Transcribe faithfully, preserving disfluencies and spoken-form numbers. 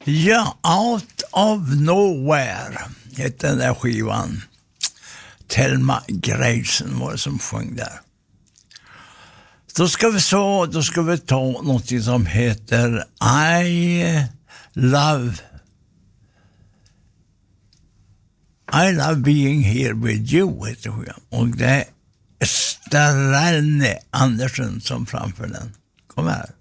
Ja, Out of Nowhere heter den där skivan. Thelma Grayson var det som sjöng där. Då ska vi så, då ska vi ta något som heter I Love I Love Being Here With You heter skivan. Och det är Sterlane Andersen som framför den. Kom här.